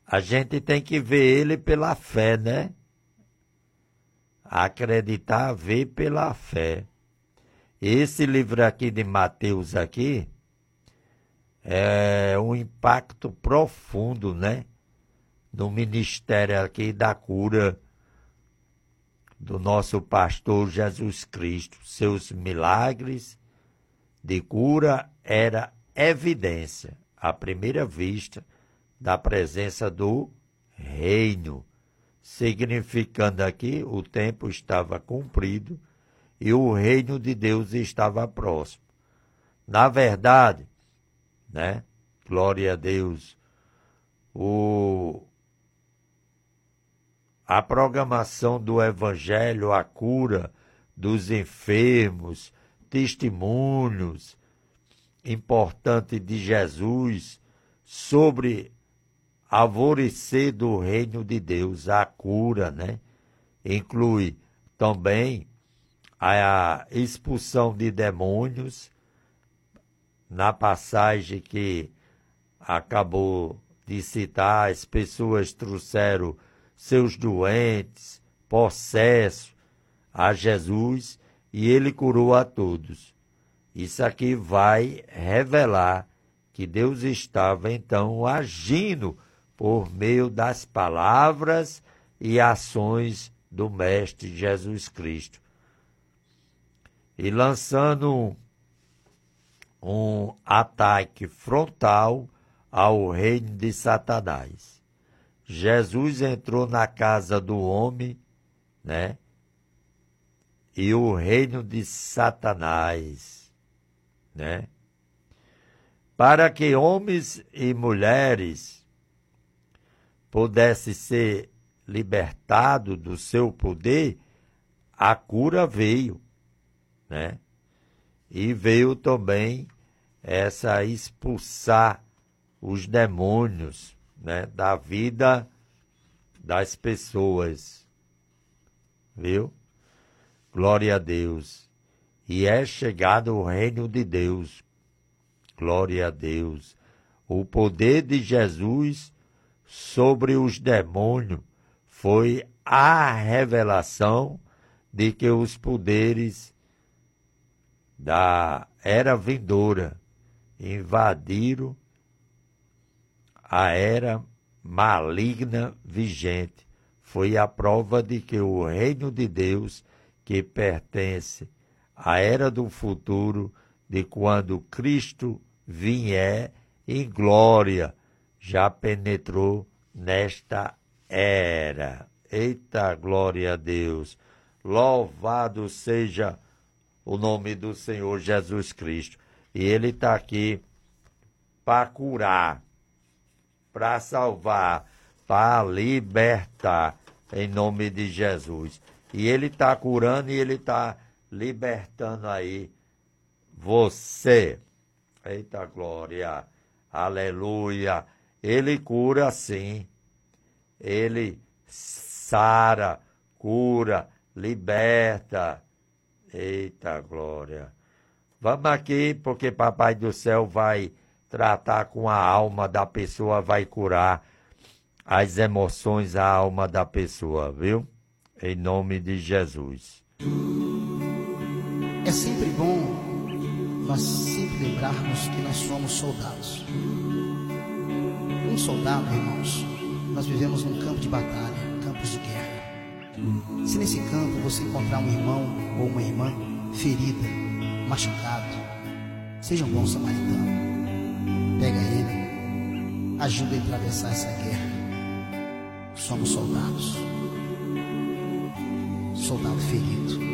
A gente tem que ver ele pela fé, né? Acreditar, ver pela fé. Esse livro aqui de Mateus aqui é um impacto profundo, né? No ministério aqui da cura do nosso pastor Jesus Cristo. Seus milagres de cura era evidência, à primeira vista, da presença do reino, significando aqui o tempo estava cumprido e o reino de Deus estava próximo. Na verdade, né? Glória a Deus, a programação do evangelho, a cura dos enfermos, testemunhos importantes de Jesus sobre alvorecer do reino de Deus, a cura, né? Inclui também a expulsão de demônios, na passagem que acabou de citar, as pessoas trouxeram seus doentes, possessos, a Jesus e ele curou a todos. Isso aqui vai revelar que Deus estava então agindo por meio das palavras e ações do Mestre Jesus Cristo. E lançando um ataque frontal ao reino de Satanás. Jesus entrou na casa do homem, né? E o reino de Satanás, né? Para que homens e mulheres pudessem ser libertados do seu poder, a cura veio, né? E veio também essa expulsar os demônios, né, da vida das pessoas, viu? Glória a Deus. E é chegado o reino de Deus. Glória a Deus. O poder de Jesus sobre os demônios foi a revelação de que os poderes da era vindoura invadiram a era maligna vigente. Foi a prova de que o reino de Deus, que pertence à era do futuro, de quando Cristo vier em glória, já penetrou nesta era. Eita, glória a Deus! Louvado seja o nome do Senhor Jesus Cristo. E Ele está aqui para curar, para salvar, para libertar, em nome de Jesus. E Ele está curando e Ele está libertando aí você. Eita glória, aleluia. Ele cura sim, Ele sara, cura, liberta. Eita glória. Vamos aqui, porque Papai do Céu vai tratar com a alma da pessoa, vai curar as emoções, a alma da pessoa, viu? Em nome de Jesus. É sempre bom nós sempre lembrarmos que nós somos soldados. Um soldado, irmãos, nós vivemos num campo de batalha, campos de guerra. Se nesse campo você encontrar um irmão ou uma irmã ferida, machucado, seja um bom samaritano. Pega ele, ajuda a atravessar essa guerra. Somos soldados. Soldado ferido.